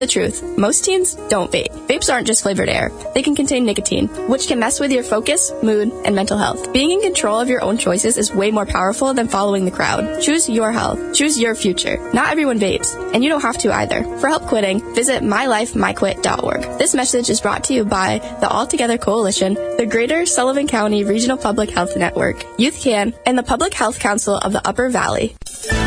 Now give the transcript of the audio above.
The truth, most teens don't vape. Vapes aren't just flavored air. They can contain nicotine, which can mess with your focus, mood, and mental health. Being in control of your own choices is way more powerful than following the crowd. Choose your health. Choose your future. Not everyone vapes, and you don't have to either. For help quitting, visit mylifemyquit.org. This message is brought to you by the All Together Coalition, the Greater Sullivan County Regional Public Health Network, Youth Can, and the Public Health Council of the Upper Valley.